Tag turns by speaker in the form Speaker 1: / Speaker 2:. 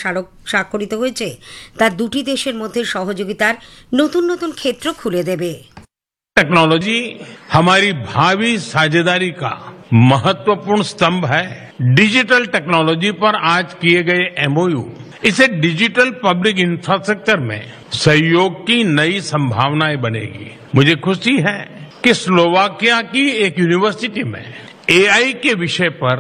Speaker 1: স্বাক্ষরিত হয়েছে তা দুটি দেশের মধ্যে সহযোগিতার নতুন নতুন ক্ষেত্র খুলে দেবে।
Speaker 2: टेक्नोलॉजी हमारी भावी साझेदारी का महत्वपूर्ण स्तंभ है। डिजिटल टेक्नोलॉजी पर आज किए गए एमओयू इसे डिजिटल पब्लिक इंफ्रास्ट्रक्चर में सहयोग की नई संभावनाएं बनेगी। मुझे खुशी है कि स्लोवाकिया की एक यूनिवर्सिटी में एआई के विषय पर